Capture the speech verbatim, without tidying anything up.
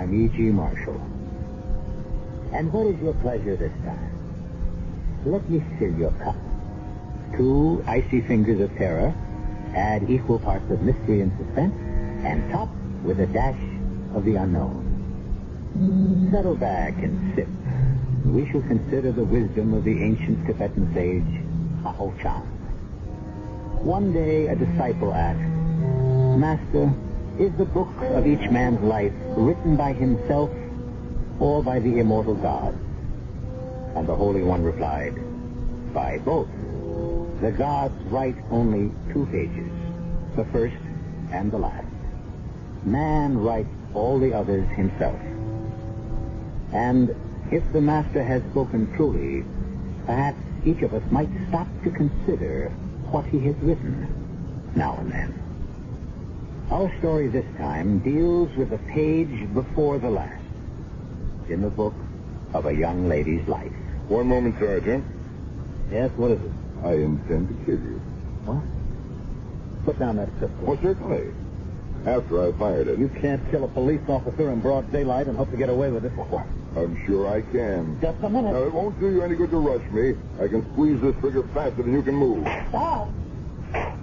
I'm E G. Marshall. And what is your pleasure this time? Let me fill your cup. Two icy fingers of terror, add equal parts of mystery and suspense, and top with a dash of the unknown. Settle back and sip. We shall consider the wisdom of the ancient Tibetan sage, Aho Chan. One day a disciple asked, Master, is the book of each man's life written by himself or by the immortal God? And the Holy One replied, by both. The gods write only two pages, the first and the last. Man writes all the others himself. And if the Master has spoken truly, perhaps each of us might stop to consider what he has written now and then. Our story this time deals with the page before the last in the book of a young lady's life. One moment, Sergeant. Yes, what is it? I intend to kill you. What? Put down that pistol. Well, certainly. After I fired it. You can't kill a police officer in broad daylight and hope to get away with it. I'm sure I can. Just a minute. Now, it won't do you any good to rush me. I can squeeze this trigger faster than you can move. Stop!